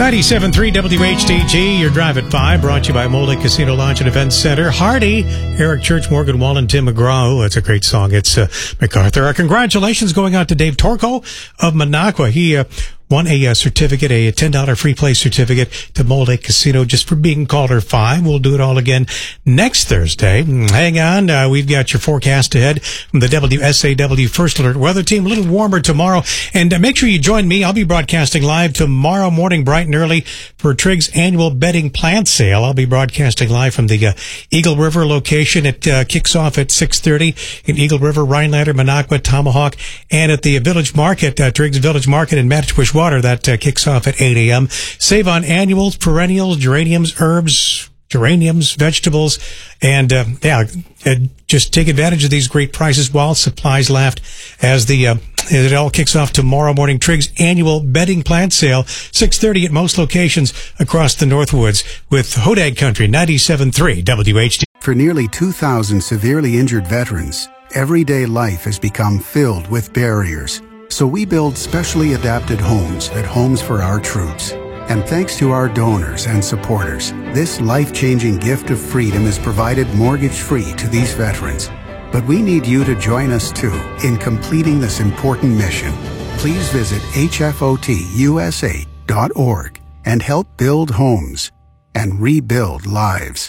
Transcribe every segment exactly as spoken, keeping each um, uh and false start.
ninety-seven point three W H D G, your Drive at five, brought to you by Mole Lake Casino Lodge and Events Center. Hardy, Eric Church, Morgan Wallen, Tim McGraw. Oh, that's a great song. It's uh, MacArthur. Our congratulations going out to Dave Torco of Minocqua. He uh, won a uh, certificate, a ten dollars free play certificate to Mole Lake Casino just for being caller five. We'll do it all again next Thursday. Hang on. Uh, we've got your forecast ahead from the W S A W First Alert Weather Team. A little warmer tomorrow. And uh, make sure you join me. I'll be broadcasting live tomorrow morning, bright and early, for Trig's annual bedding plant sale. I'll be broadcasting live from the uh, Eagle River location. It uh, kicks off at six thirty in Eagle River, Rhinelander, Minocqua, Tomahawk, and at the Village Market, uh, Trig's Village Market in Mattachusett Water. That uh, kicks off at eight a.m. Save on annuals, perennials, geraniums, herbs, geraniums, vegetables, and uh, yeah, uh, just take advantage of these great prices while supplies last as the uh, it all kicks off tomorrow morning. Trig's annual bedding plant sale, six thirty at most locations across the Northwoods, with Hodag Country, ninety-seven point three W H D. For nearly two thousand severely injured veterans, everyday life has become filled with barriers. So we build specially adapted homes at Homes for Our Troops. And thanks to our donors and supporters, this life-changing gift of freedom is provided mortgage-free to these veterans. But we need you to join us too in completing this important mission. Please visit H F O T U S A dot org and help build homes and rebuild lives.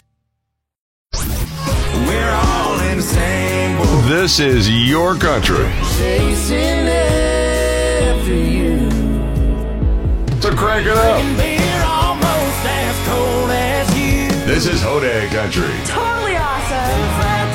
We're all in the same boat. This is your country. Chasing after you. So crank it up. Beer almost as cold as you. This is Hodag Country. Totally awesome.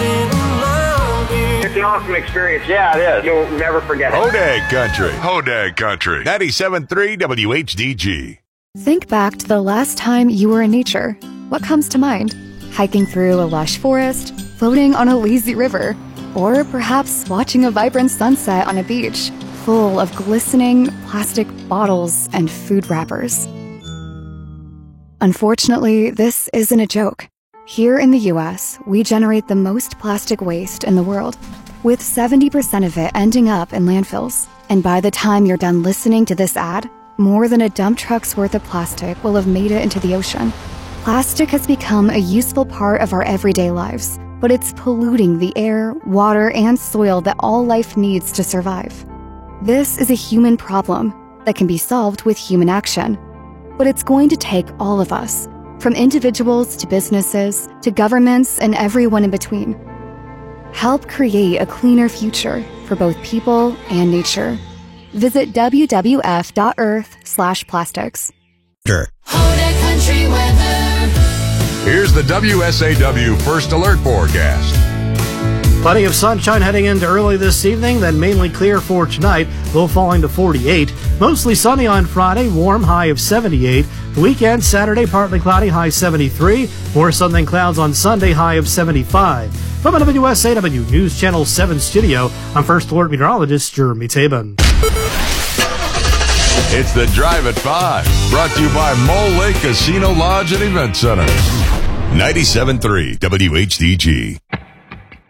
It's an awesome experience. Yeah, it is. You'll never forget it. Hodag Country. Hodag Country. ninety-seven point three W H D G. Think back to the last time you were in nature. What comes to mind? Hiking through a lush forest, floating on a lazy river, or perhaps watching a vibrant sunset on a beach full of glistening plastic bottles and food wrappers. Unfortunately, this isn't a joke. Here in the U S, we generate the most plastic waste in the world, with seventy percent of it ending up in landfills. And by the time you're done listening to this ad, more than a dump truck's worth of plastic will have made it into the ocean. Plastic has become a useful part of our everyday lives, but it's polluting the air, water, and soil that all life needs to survive. This is a human problem that can be solved with human action. But it's going to take all of us, from individuals to businesses to governments and everyone in between. Help create a cleaner future for both people and nature. Visit w w f dot earth slash plastics. Hodag Country weather. Here's the W S A W First Alert forecast. Plenty of sunshine heading into early this evening, then mainly clear for tonight, low falling to forty-eight. Mostly sunny on Friday, warm, high of seventy-eight. The weekend, Saturday, partly cloudy, high seventy-three. More sun than clouds on Sunday, high of seventy-five. From a W S A W News Channel seven studio, I'm First Alert meteorologist Jeremy Tabin. It's the Drive at five, brought to you by Mole Lake Casino Lodge and Event Center. ninety-seven point three W H D G.